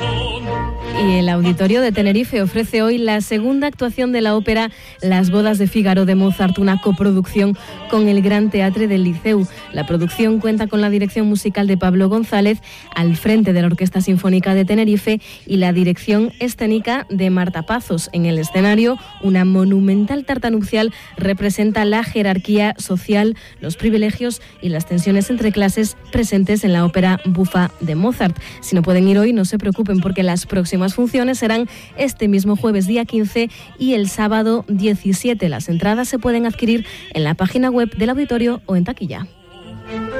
Y el Auditorio de Tenerife ofrece hoy la segunda actuación de la ópera Las bodas de Fígaro de Mozart, una coproducción con el Gran Teatre del Liceu. La producción cuenta con la dirección musical de Pablo González al frente de la Orquesta Sinfónica de Tenerife y la dirección escénica de Marta Pazos. En el escenario, una monumental tarta nupcial representa la jerarquía social, los privilegios y las tensiones entre clases presentes en la ópera bufa de Mozart. Si no pueden ir hoy, no se preocupen, porque las próximas funciones serán este mismo jueves día 15 y el sábado 17. Las entradas se pueden adquirir en la página web del auditorio o en taquilla.